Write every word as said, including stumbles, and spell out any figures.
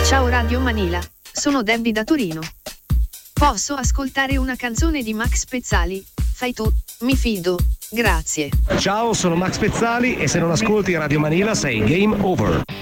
Ciao Radio Manila, sono Debbie da Torino. Posso ascoltare una canzone di Max Pezzali? Fai tu, mi fido, grazie. Ciao, sono Max Pezzali e se non ascolti Radio Manila sei game over.